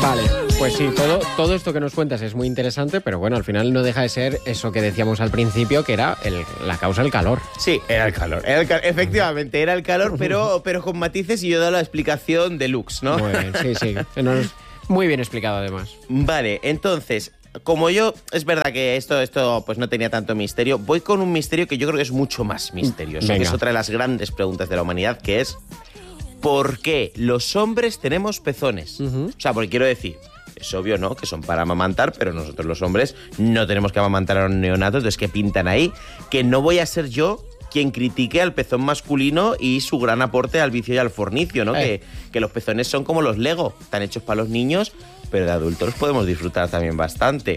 Vale, pues sí, todo esto que nos cuentas es muy interesante, pero bueno, al final no deja de ser eso que decíamos al principio, que era la causa del calor. Sí, era el calor. Efectivamente, era el calor, pero con matices, y yo he dado la explicación deluxe, ¿no? Muy bien, sí. Muy bien explicado, además. Vale, entonces, como es verdad que esto pues no tenía tanto misterio, voy con un misterio que yo creo que es mucho más misterioso, Venga. que es otra de las grandes preguntas de la humanidad, que es ¿por qué los hombres tenemos pezones? O sea, porque quiero decir, es obvio, ¿no?, que son para amamantar, pero nosotros los hombres no tenemos que amamantar a los neonatos, entonces ¿qué pintan ahí? Que no voy a ser yo quien critique al pezón masculino y su gran aporte al vicio y al fornicio, ¿no? Que los pezones son como los Lego, están hechos para los niños, pero de adultos los podemos disfrutar también bastante.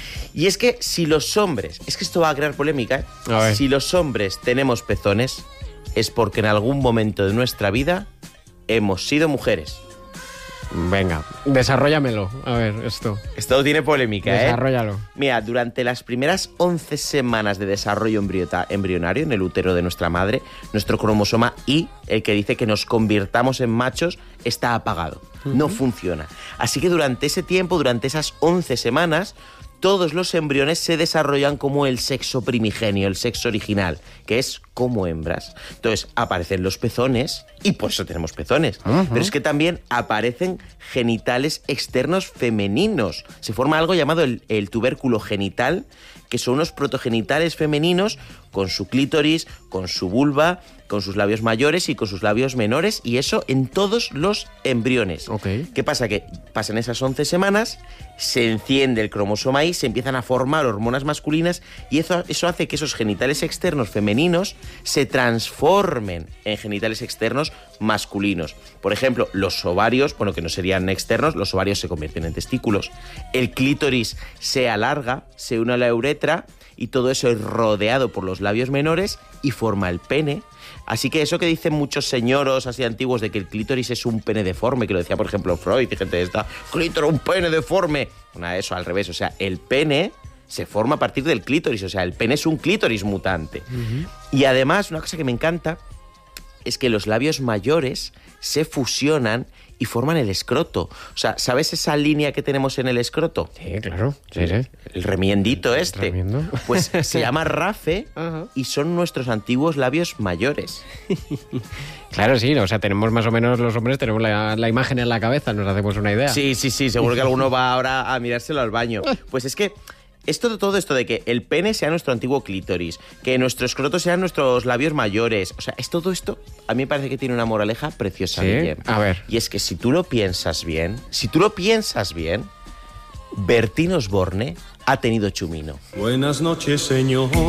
Y es que si los hombres, es que esto va a crear polémica, A ver. si los hombres tenemos pezones, es porque en algún momento de nuestra vida hemos sido mujeres. Venga, desarróllamelo. A ver, esto. Esto tiene polémica, Desarróllalo. Mira, durante las primeras 11 semanas de desarrollo embrionario en el útero de nuestra madre, nuestro cromosoma Y, el que dice que nos convirtamos en machos, está apagado. No funciona. Así que durante ese tiempo, durante esas 11 semanas, todos los embriones se desarrollan como el sexo primigenio, el sexo original, que es como hembras. Entonces aparecen los pezones, y por eso tenemos pezones. Pero es que también aparecen genitales externos femeninos. Se forma algo llamado el tubérculo genital, que son unos protogenitales femeninos con su clítoris, con su vulva, con sus labios mayores y con sus labios menores, y eso en todos los embriones. Ok. ¿Qué pasa? Que pasan esas 11 semanas, se enciende el cromosoma Y, se empiezan a formar hormonas masculinas, y eso hace que esos genitales externos femeninos se transformen en genitales externos masculinos. Por ejemplo, los ovarios, bueno, que no serían externos, los ovarios se convierten en testículos, el clítoris se alarga, se une a la uretra, y todo eso es rodeado por los labios menores y forma el pene. Así que eso que dicen muchos señoros así antiguos de que el clítoris es un pene deforme, que lo decía por ejemplo Freud y gente de esta, clítoris, un pene deforme. Bueno, eso al revés, o sea, el pene se forma a partir del clítoris, o sea, el pene es un clítoris mutante. Y además, una cosa que me encanta es que los labios mayores se fusionan y forman el escroto. O sea, ¿sabes esa línea que tenemos en el escroto? Sí, claro. Sí. El remiendito este. Remiendo. Pues se llama rafe y son nuestros antiguos labios mayores. Claro, sí, o sea, tenemos más o menos, los hombres tenemos la imagen en la cabeza, nos hacemos una idea. Sí, seguro que alguno va ahora a mirárselo al baño. Pues es que todo esto de que el pene sea nuestro antiguo clítoris, que nuestro escroto sean nuestros labios mayores, o sea, es todo esto, a mí me parece que tiene una moraleja preciosa, ¿Sí? Guillem. A ver. Y es que si tú lo piensas bien, Bertín Osborne ha tenido chumino. Buenas noches, señor.